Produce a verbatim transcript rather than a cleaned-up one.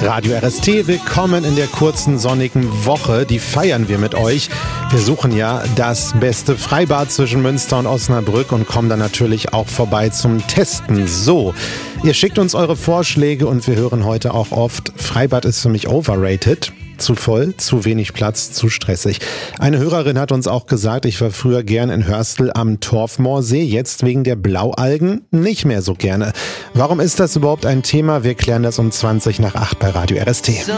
Radio R S T, willkommen in der kurzen sonnigen Woche. Die feiern wir mit euch. Wir suchen ja das beste Freibad zwischen Münster und Osnabrück und kommen dann natürlich auch vorbei zum Testen. So, ihr schickt uns eure Vorschläge und wir hören heute auch oft, Freibad ist für mich overrated. Zu voll, zu wenig Platz, zu stressig. Eine Hörerin hat uns auch gesagt, ich war früher gern in Hörstel am Torfmoorsee, jetzt wegen der Blaualgen nicht mehr so gerne. Warum ist das überhaupt ein Thema? Wir klären das um zwanzig nach acht bei Radio R S T.